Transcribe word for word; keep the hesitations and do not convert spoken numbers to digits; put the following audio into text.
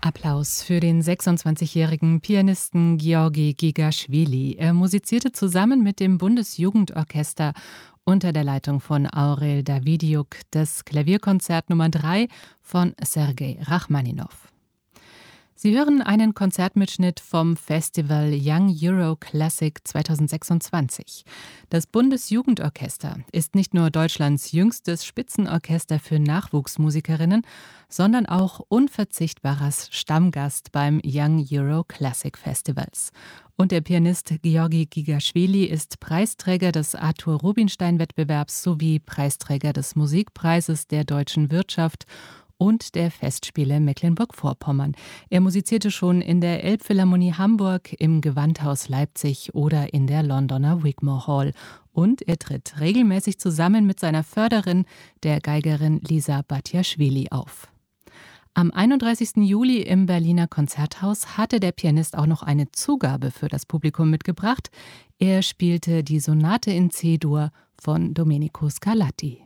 Applaus für den sechsundzwanzigjährigen Pianisten Georgi Gigaschwili. Er musizierte zusammen mit dem Bundesjugendorchester unter der Leitung von Aurel Davidiuk das Klavierkonzert Nummer drei von Sergei Rachmaninow. Sie hören einen Konzertmitschnitt vom Festival Young Euro Classic zweitausendsechsundzwanzig. Das Bundesjugendorchester ist nicht nur Deutschlands jüngstes Spitzenorchester für Nachwuchsmusikerinnen, sondern auch unverzichtbarer Stammgast beim Young Euro Classic Festivals. Und der Pianist Georgi Gigaschwili ist Preisträger des Arthur Rubinstein-Wettbewerbs sowie Preisträger des Musikpreises der deutschen Wirtschaft und der Festspiele Mecklenburg-Vorpommern. Er musizierte schon in der Elbphilharmonie Hamburg, im Gewandhaus Leipzig oder in der Londoner Wigmore Hall. Und er tritt regelmäßig zusammen mit seiner Förderin, der Geigerin Lisa Batjaschwili, auf. Am einunddreißigsten Juli im Berliner Konzerthaus hatte der Pianist auch noch eine Zugabe für das Publikum mitgebracht. Er spielte die Sonate in C-Dur von Domenico Scarlatti.